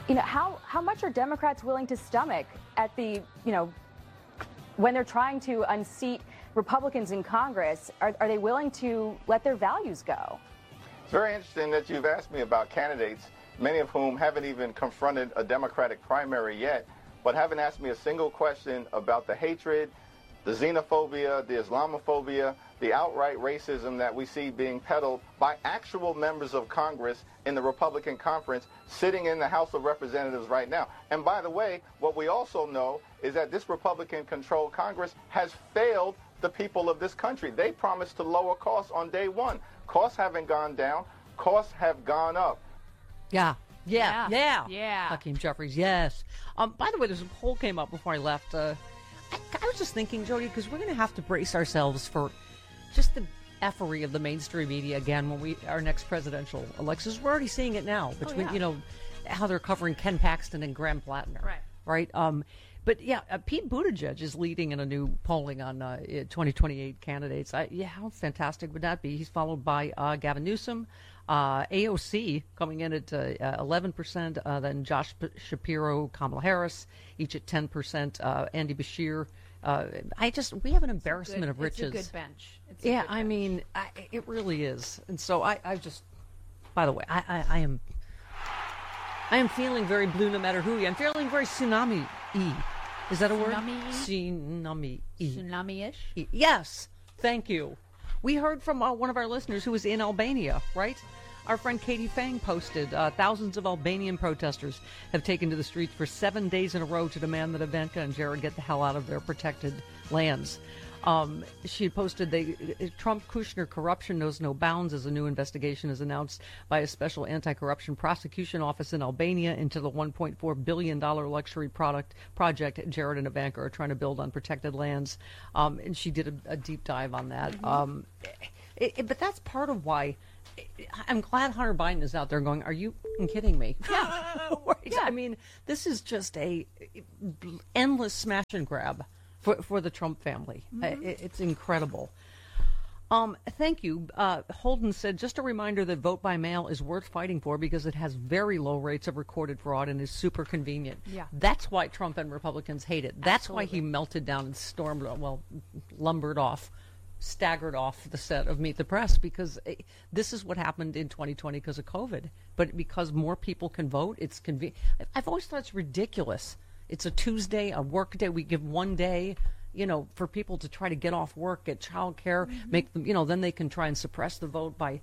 how much are Democrats willing to stomach at the, when they're trying to unseat Republicans in Congress? Are they willing to let their values go? It's very interesting that you've asked me about candidates, many of whom haven't even confronted a Democratic primary yet, but haven't asked me a single question about the hatred, the xenophobia, the Islamophobia, the outright racism that we see being peddled by actual members of Congress in the Republican conference sitting in the House of Representatives right now. And by the way, what we also know is that this Republican-controlled Congress has failed the people of this country. They promised to lower costs on day one. Costs haven't gone down. Costs have gone up. Yeah. Hakeem Jeffries, yes. By the way, there's a poll came up before I left. I was just thinking, Jody, because we're going to have to brace ourselves for just the effery of the mainstream media again when our next presidential elections. We're already seeing it now between, how they're covering Ken Paxton and Graham Plattner. Right. But yeah, Pete Buttigieg is leading in a new polling on 2028 candidates. How fantastic would that be? He's followed by Gavin Newsom, AOC coming in at 11%, then Josh Shapiro, Kamala Harris, each at 10%, Andy Bashir. We have an embarrassment of riches. It's a good bench. It really is. And so I just, by the way, I am feeling very blue no matter who. I'm feeling very tsunami-y. Is that a word? Tsunami-y. Tsunami-ish? Yes. Thank you. We heard from one of our listeners who was in Albania, right? Our friend Katie Fang posted, thousands of Albanian protesters have taken to the streets for 7 days in a row to demand that Ivanka and Jared get the hell out of their protected lands. She posted, Trump-Kushner corruption knows no bounds as a new investigation is announced by a special anti-corruption prosecution office in Albania into the $1.4 billion luxury project Jared and Ivanka are trying to build on protected lands. And she did a deep dive on that. But that's part of why I'm glad Hunter Biden is out there going, are you kidding me? Yeah. Right? Yeah. I mean, this is just a endless smash and grab for the Trump family. It's incredible. Thank you. Holden said, just a reminder that vote by mail is worth fighting for because it has very low rates of recorded fraud and is super convenient. Yeah. That's why Trump and Republicans hate it. That's why he melted down and staggered off the set of Meet the Press, because this is what happened in 2020 because of COVID. But because more people can vote, it's convenient. I've always thought it's ridiculous. It's a Tuesday, a work day. We give 1 day, for people to try to get off work, get child care, make them, then they can try and suppress the vote by,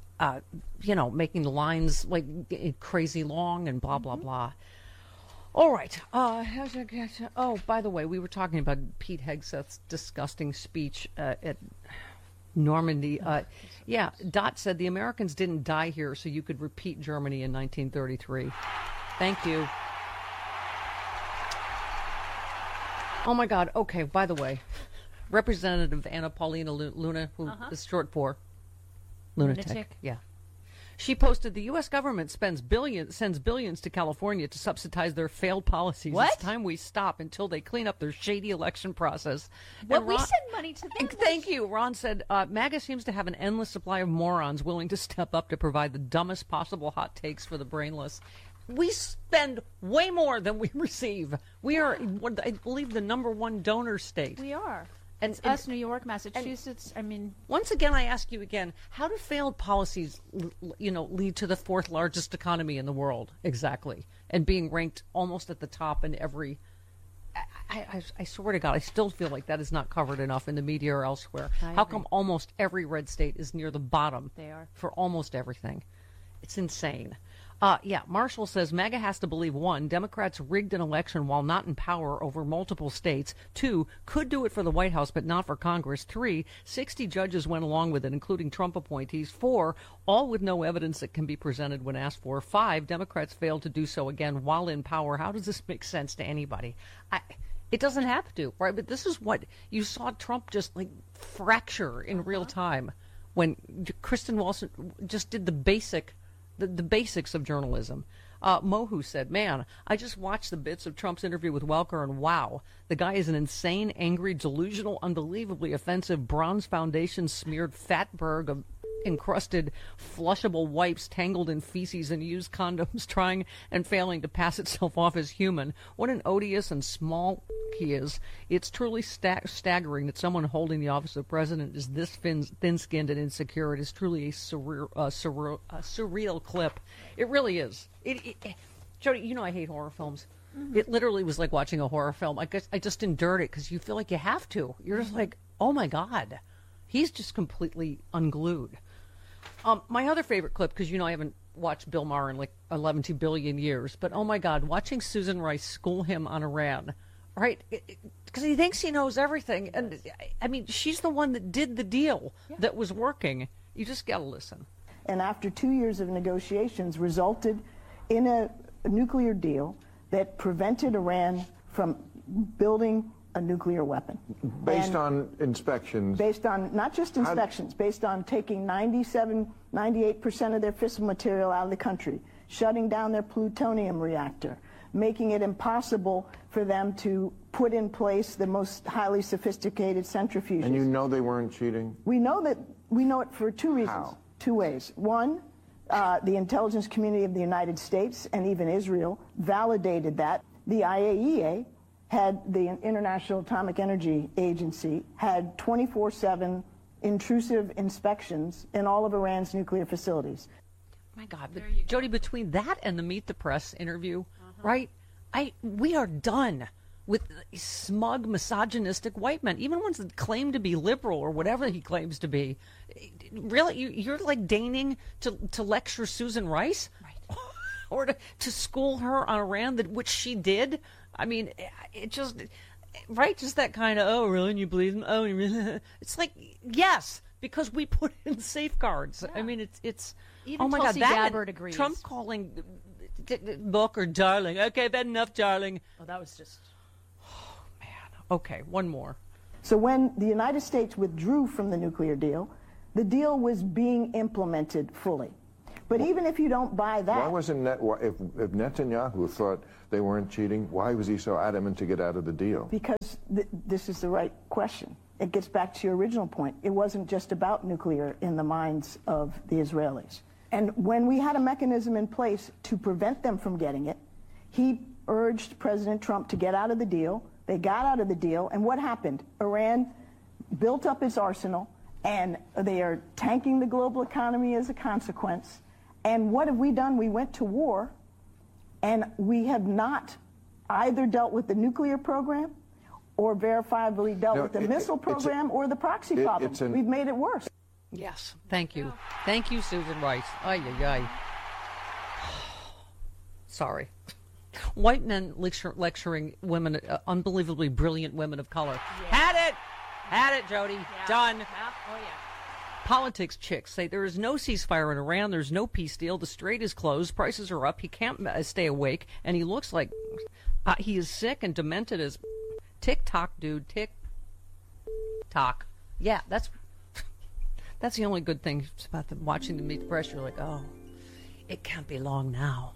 making the lines like crazy long and blah, blah, blah. All right. By the way, we were talking about Pete Hegseth's disgusting speech at Normandy. Dot said the Americans didn't die here so you could repeat Germany in 1933. Thank you. Oh, my God. Okay, by the way, Representative Anna Paulina Luna, who is short for lunatic. Yeah. She posted, the U.S. government sends billions to California to subsidize their failed policies. What? It's time we stop until they clean up their shady election process. Well, we send money to them. Thank you. Ron said, MAGA seems to have an endless supply of morons willing to step up to provide the dumbest possible hot takes for the brainless. We spend way more than we receive. We are, I believe, the #1 donor state. We are. And us, New York, Massachusetts. Once again, I ask you again: how do failed policies, lead to the 4th largest economy in the world? Exactly, and being ranked almost at the top in every. I swear to God, I still feel like that is not covered enough in the media or elsewhere. How come almost every red state is near the bottom? They are for almost everything. It's insane. Marshall says MAGA has to believe, 1, Democrats rigged an election while not in power over multiple states. 2, could do it for the White House but not for Congress. 3, 60 judges went along with it, including Trump appointees. 4, all with no evidence that can be presented when asked for. 5, Democrats failed to do so again while in power. How does this make sense to anybody? It doesn't have to, right? But this is what you saw Trump just fracture in real time when Kristen Wilson just did the basics of journalism. Mohu said, man, I just watched the bits of Trump's interview with Welker, and wow, the guy is an insane, angry, delusional, unbelievably offensive, bronze foundation smeared fatberg of encrusted flushable wipes tangled in feces and used condoms trying and failing to pass itself off as human. What an odious and small he is. It's truly staggering that someone holding the office of president is this thin-skinned and insecure. It is truly a surreal clip. It really is. Jody, you know I hate horror films. Mm-hmm. It literally was like watching a horror film. I guess I just endured it because you feel like you have to. You're just like, oh my God. He's just completely unglued. My other favorite clip, because you know I haven't watched Bill Maher in like 11 billion years, but oh my God, watching Susan Rice school him on Iran, right? Because he thinks he knows everything. And I mean, she's the one that did the deal that was working. You just got to listen. And after 2 years of negotiations resulted in a nuclear deal that prevented Iran from building a nuclear weapon. Based on inspections? Based on, not just inspections, based on taking 98% of their fissile material out of the country, shutting down their plutonium reactor, making it impossible for them to put in place the most highly sophisticated centrifuges. And you know they weren't cheating? We know it for two reasons. How? 2 ways. One, the intelligence community of the United States and even Israel validated that. The IAEA the International Atomic Energy Agency had 24/7 intrusive inspections in all of Iran's nuclear facilities. My God, but Jody, between that and the Meet the Press interview, right? We are done with smug, misogynistic white men, even ones that claim to be liberal or whatever he claims to be. Really, you're like deigning to lecture Susan Rice, right? Or to school her on Iran, which she did. I mean, it just, right? Just that kind of, oh, really? And you believe them? Oh, really? It's like, yes, because we put in safeguards. Yeah. I mean, it's even oh my Tulsi God, Gabbard agrees. Trump calling Booker darling. Okay, bad enough, darling. Oh, that was just. Oh, man. Okay, one more. So when the United States withdrew from the nuclear deal, the deal was being implemented fully. But even if you don't buy that... Why wasn't if Netanyahu thought they weren't cheating, why was he so adamant to get out of the deal? Because this is the right question. It gets back to your original point. It wasn't just about nuclear in the minds of the Israelis. And when we had a mechanism in place to prevent them from getting it, he urged President Trump to get out of the deal. They got out of the deal, and what happened? Iran built up its arsenal, and they are tanking the global economy as a consequence. And what have we done? We went to war, and we have not either dealt with the nuclear program or verifiably dealt with the missile program or the proxy problem. We've made it worse. Yes. Thank you. Thank you, Susan Rice. Ay, ay, ay. Sorry. White men lecturing women, unbelievably brilliant women of color. Yeah. Had it, Jody. Yeah. Done. Yeah. Oh, yeah. Politics chicks say there is no ceasefire in Iran. There's no peace deal. The strait is closed. Prices are up. He can't stay awake. And he looks like he is sick and demented as tick-tock, dude. Tick-tock. Yeah, that's the only good thing about watching the Meet the Press. You're like, oh, it can't be long now.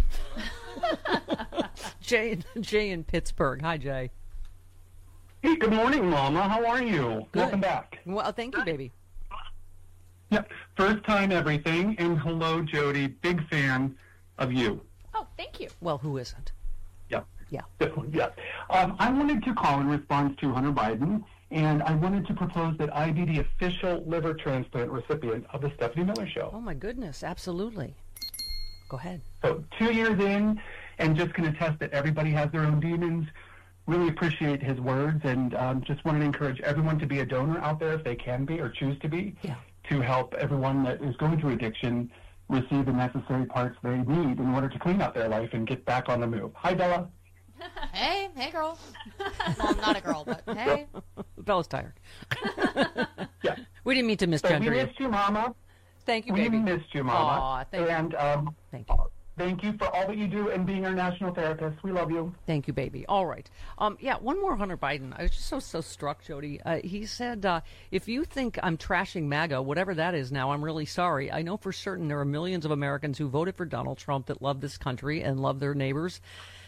Jay in Pittsburgh. Hi, Jay. Hey, good morning, Mama. How are you? Good. Welcome back. Well, thank you, baby. Yep. First time everything. And hello, Jody. Big fan of you. Oh, thank you. Well, who isn't? Yep. Yeah. Yeah. I wanted to call in response to Hunter Biden, and I wanted to propose that I be the official liver transplant recipient of the Stephanie Miller Show. Oh, my goodness. Absolutely. Go ahead. So 2 years in, and just going to test that everybody has their own demons. Really appreciate his words, and just wanted to encourage everyone to be a donor out there if they can be or choose to be, to help everyone that is going through addiction receive the necessary parts they need in order to clean out their life and get back on the move. Hi, Bella. Hey, girl. Well, I'm not a girl, but hey. Bella's tired. Yeah. We didn't mean to misgender you. We missed you, Mama. Thank you, baby. We missed you, Mama. Aw, thank you. And thank you. Thank you for all that you do and being our national therapist. We love you. Thank you, baby. All right. Yeah, one more Hunter Biden. I was just so struck, Jody. He said, if you think I'm trashing MAGA, whatever that is now, I'm really sorry. I know for certain there are millions of Americans who voted for Donald Trump that love this country and love their neighbors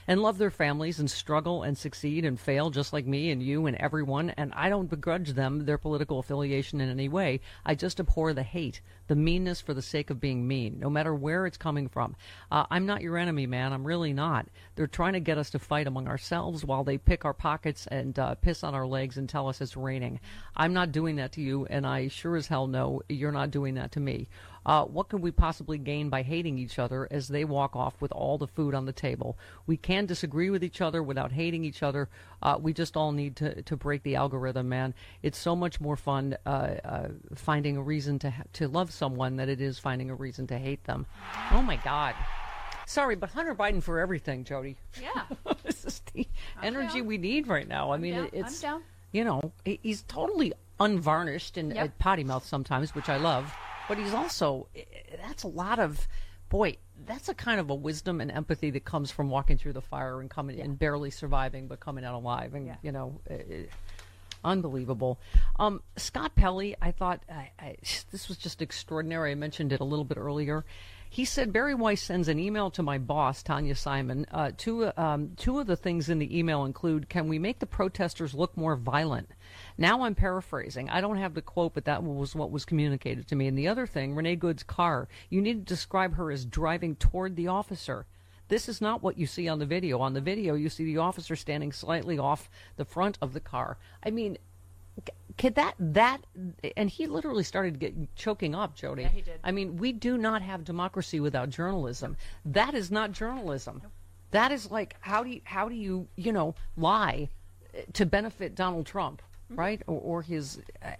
and love their families and struggle and succeed and fail just like me and you and everyone. And I don't begrudge them their political affiliation in any way. I just abhor the hate, the meanness for the sake of being mean, no matter where it's coming from. I'm not your enemy, man. I'm really not. They're trying to get us to fight among ourselves while they pick our pockets and piss on our legs and tell us it's raining. I'm not doing that to you, and I sure as hell know you're not doing that to me. What can we possibly gain by hating each other as they walk off with all the food on the table? We can disagree with each other without hating each other. We just all need to break the algorithm, man. It's so much more fun finding a reason to love someone than it is finding a reason to hate them. Oh, my God. Sorry, but Hunter Biden for everything, Jody. Yeah. This is the energy we need right now. I mean, it's, I'm down. You know, he's totally unvarnished and potty mouth sometimes, which I love. But he's also, that's a lot of, boy, that's a kind of a wisdom and empathy that comes from walking through the fire and coming and barely surviving, but coming out alive. And, you know, unbelievable. Scott Pelley, I thought this was just extraordinary. I mentioned it a little bit earlier. He said, Barry Weiss sends an email to my boss, Tanya Simon. Two of the things in the email include, can we make the protesters look more violent? Now I'm paraphrasing. I don't have the quote, but that was what was communicated to me. And the other thing, Renee Good's car, you need to describe her as driving toward the officer. This is not what you see on the video. On the video, you see the officer standing slightly off the front of the car. I mean, could that, and he literally started choking up, Jody. Yeah, he did. I mean, we do not have democracy without journalism. That is not journalism. Nope. That is like, how do you, you know, lie to benefit Donald Trump, right? Or his,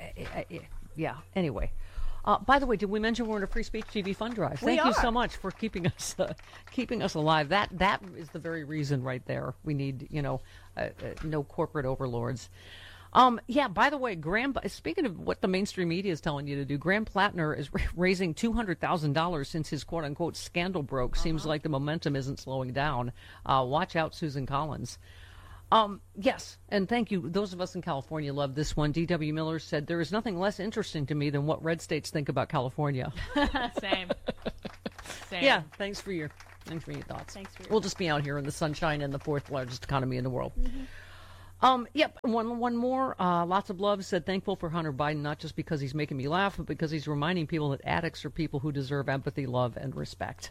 yeah, anyway. By the way, did we mention we're in a Free Speech TV fund drive? Thank you so much for keeping us alive. That is the very reason right there. We need, you know, no corporate overlords. Yeah, by the way, speaking of what the mainstream media is telling you to do, Graham Plattner is raising $200,000 since his quote-unquote scandal broke. Seems like the momentum isn't slowing down. Watch out, Susan Collins. Yes, and thank you. Those of us in California love this one. D.W. Miller said, there is nothing less interesting to me than what red states think about California. Same. Yeah, thanks for your thoughts. Thanks for your We'll just be out here in the sunshine and the fourth largest economy in the world. Yep, one more. Lots of love said, thankful for Hunter Biden, not just because he's making me laugh, but because he's reminding people that addicts are people who deserve empathy, love, and respect.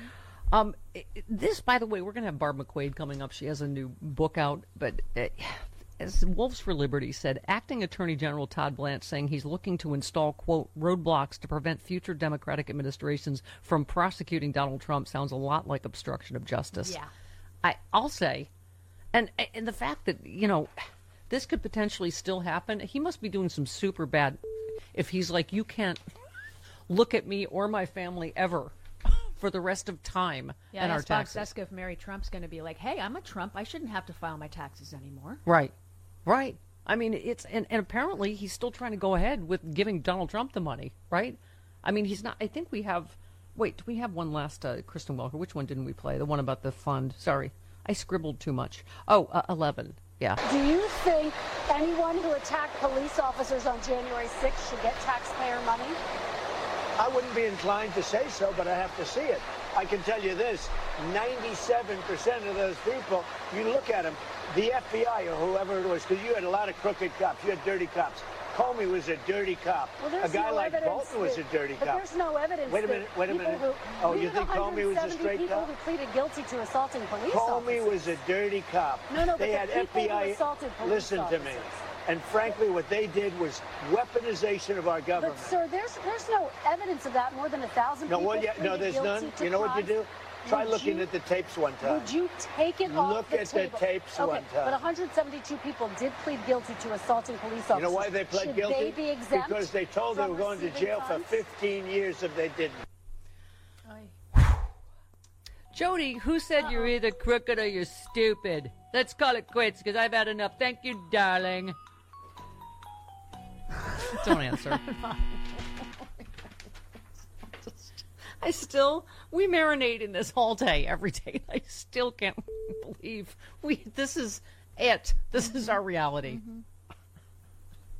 This, by the way, we're going to have Barb McQuaid coming up. She has a new book out, but as Wolves for Liberty said, Acting Attorney General Todd Blanche saying he's looking to install, quote, roadblocks to prevent future Democratic administrations from prosecuting Donald Trump sounds a lot like obstruction of justice. Yeah. I'll say... And the fact that, you know, this could potentially still happen, he must be doing some super bad if he's like, you can't look at me or my family ever for the rest of time and our taxes. That's if Mary Trump's going to be like, hey, I'm a Trump. I shouldn't have to file my taxes anymore. Right. I mean, and apparently he's still trying to go ahead with giving Donald Trump the money, right? I mean, he's not, I think we have, wait, do we have one last, Kristen Welker? Which one didn't we play? The one about the fund. Sorry. I scribbled too much. 11. Yeah. Do you think anyone who attacked police officers on January 6th should get taxpayer money? I wouldn't be inclined to say so, but I have to see it. I can tell you this, 97% of those people, you look at them, the FBI or whoever it was, because you had a lot of crooked cops, you had dirty cops. Comey was a dirty cop. Well, a guy like Bolton was a dirty cop. But there's no evidence. Wait a minute. You think Comey was a straight people cop? Who pleaded guilty to assaulting police Comey officers. was a dirty cop. No, they had FBI. Assaulted police Listen officers. to me. And frankly, what they did was weaponization of our government. But sir, there's no evidence of that. More than 1,000 people. No, there's none. You know what you do? Try looking at the tapes one time. Would you take it off the table? Look at the tapes one time. But 172 people did plead guilty to assaulting police officers. You know why they pled guilty? Should they be exempt? Because they told they were going to jail for 15 years if they didn't. Jody, who said you're either crooked or you're stupid? Let's call it quits, because I've had enough. Thank you, darling. Don't answer. We marinate in this all day, every day. I still can't believe this is it. This is our reality.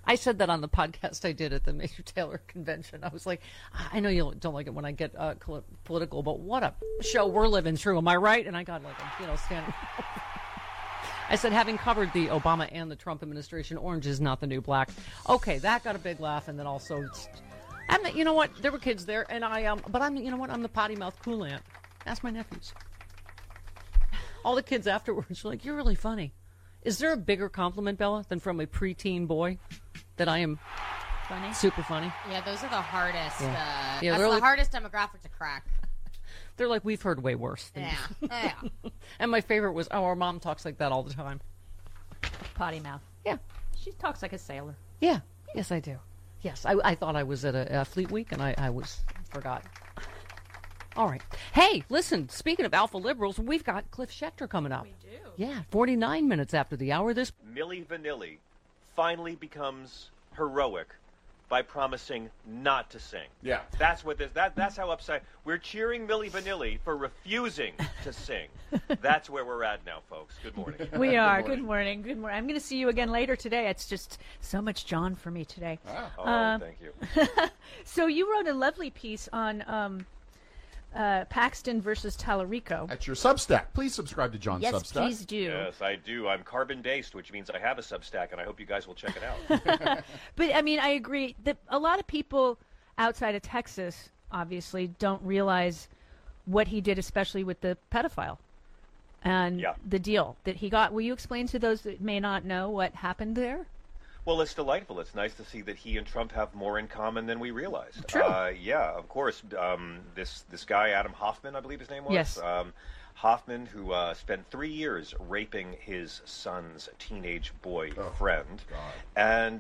I said that on the podcast I did at the Major Taylor convention. I was like, I know you don't like it when I get political, but what a show we're living through. Am I right? And I got like, standing. I said, having covered the Obama and the Trump administration, orange is not the new black. Okay, that got a big laugh, and then also, you know what? There were kids there, and but I'm the potty mouth cool aunt. Ask my nephews. All the kids afterwards were like, "You're really funny." Is there a bigger compliment, Bella, than from a preteen boy that I am funny, super funny? Yeah, those are the hardest. Yeah. That's the hardest demographic to crack. They're like, we've heard way worse. Yeah. And my favorite was, our mom talks like that all the time. Potty mouth. Yeah. She talks like a sailor. Yeah. Yes, I do. Yes, I thought I was at a Fleet Week, and I forgot. All right. Hey, listen, speaking of alpha liberals, we've got Cliff Schecter coming up. We do. Yeah, 49 minutes after the hour. Milli Vanilli finally becomes heroic by promising not to sing. Yeah. That's what that's how upset. We're cheering Milli Vanilli for refusing to sing. That's where we're at now, folks. Good morning. We are. Good morning. Good morning. I'm going to see you again later today. It's just so much John for me today. Oh, thank you. So you wrote a lovely piece on Paxton versus Tallarico. At your Substack. Please subscribe to John's Substack. Yes, please do. Yes, I do. I'm carbon-based, which means I have a Substack, and I hope you guys will check it out. But, I mean, I agree that a lot of people outside of Texas, obviously, don't realize what he did, especially with the pedophile and the deal that he got. Will you explain to those that may not know what happened there? Well, it's delightful. It's nice to see that he and Trump have more in common than we realized. True. Yeah, of course. This guy, Adam Hoffman, I believe his name was. Yes. Hoffman, who spent 3 years raping his son's teenage boy friend. And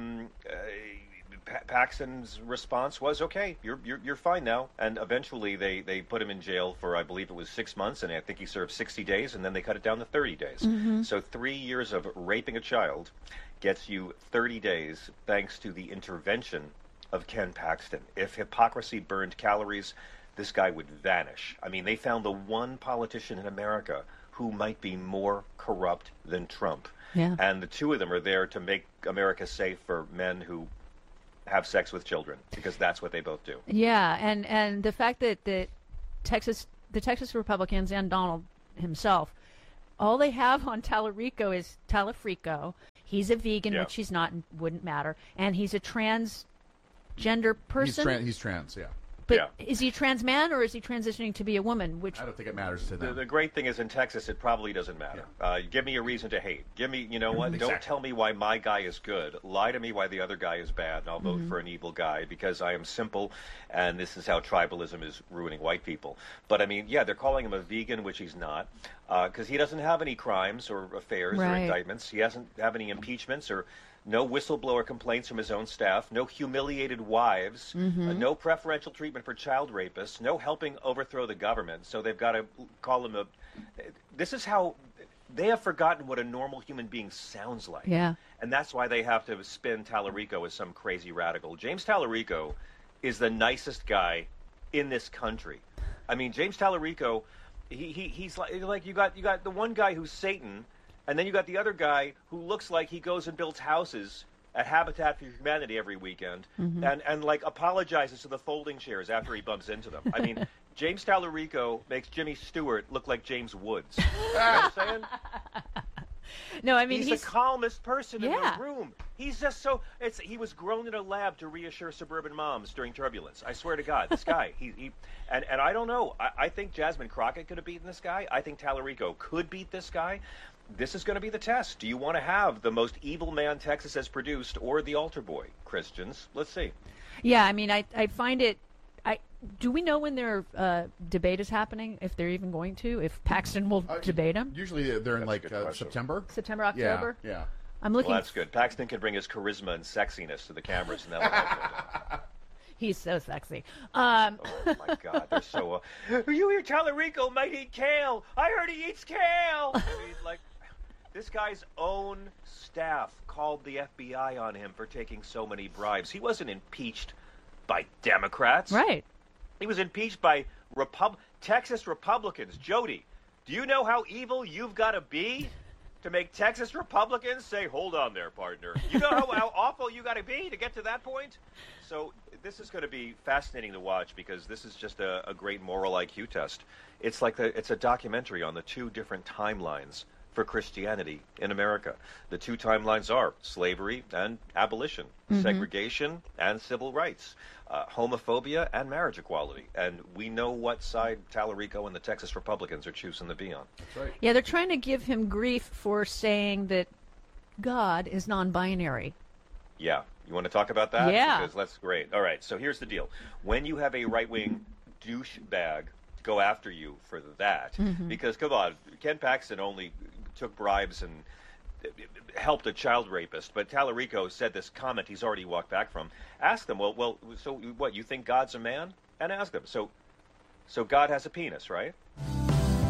Paxton's response was, okay, you're fine now. And eventually they put him in jail for, I believe it was 6 months, and I think he served 60 days, and then they cut it down to 30 days. Mm-hmm. So 3 years of raping a child gets you 30 days thanks to the intervention of Ken Paxton. If hypocrisy burned calories, this guy would vanish. I mean, they found the one politician in America who might be more corrupt than Trump. Yeah. And the two of them are there to make America safe for men who have sex with children, because that's what they both do. Yeah, and the fact that the Texas Republicans and Donald himself, all they have on Tallarico is Talafrico. He's a vegan, which he's not and wouldn't matter. And he's a transgender person. He's trans, yeah. But is he a trans man or is he transitioning to be a woman? Which I don't think it matters to them. The great thing is in Texas, it probably doesn't matter. Give me a reason to hate. Give me, you know what? Exactly. Don't tell me why my guy is good. Lie to me why the other guy is bad, and I'll vote for an evil guy because I am simple, and this is how tribalism is ruining white people. But I mean, yeah, they're calling him a vegan, which he's not, because he doesn't have any crimes or affairs or indictments. He doesn't have any impeachments or no whistleblower complaints from his own staff, no humiliated wives, no preferential treatment for child rapists, no helping overthrow the government. So they've got to call him a... This is how... They have forgotten what a normal human being sounds like. Yeah. And that's why they have to spin Tallarico as some crazy radical. James Tallarico is the nicest guy in this country. I mean, James Tallarico, he's like you got the one guy who's Satan, and then you got the other guy who looks like he goes and builds houses at Habitat for Humanity every weekend and like apologizes to the folding chairs after he bumps into them. I mean, James Tallarico makes Jimmy Stewart look like James Woods. You know what I'm saying? No, I mean he's the calmest person in the room. He's just so he was grown in a lab to reassure suburban moms during turbulence. I swear to God, this guy. And I don't know. I think Jasmine Crockett could have beaten this guy. I think Tallarico could beat this guy. This is going to be the test. Do you want to have the most evil man Texas has produced or the altar boy? Christians, let's see. Yeah, I mean, I find it. Do we know when their debate is happening? If they're even going to? If Paxton will debate him? Usually they're in September. September, October. Yeah. I'm looking. Well, that's good. Paxton can bring his charisma and sexiness to the cameras, and that'll He's so sexy. Oh my God, they're so. You hear Tallarico might eat kale? I heard he eats kale. I mean, like, this guy's own staff called the FBI on him for taking so many bribes. He wasn't impeached by Democrats. Right. He was impeached by Texas Republicans. Jody, do you know how evil you've got to be to make Texas Republicans say, hold on there, partner. You know how awful you got to be to get to that point? So this is going to be fascinating to watch because this is just a great moral IQ test. It's like it's a documentary on the two different timelines for Christianity in America. The two timelines are slavery and abolition, segregation and civil rights, homophobia and marriage equality. And we know what side Tallarico and the Texas Republicans are choosing to be on. That's right. Yeah, they're trying to give him grief for saying that God is non-binary. Yeah. You want to talk about that? Yeah. Because that's great. All right. So here's the deal. When you have a right-wing douchebag go after you for that, because, come on, Ken Paxton only took bribes and helped a child rapist, but Tallarico said this comment he's already walked back from. Ask them, well, so what, you think God's a man? And ask them, so God has a penis, right?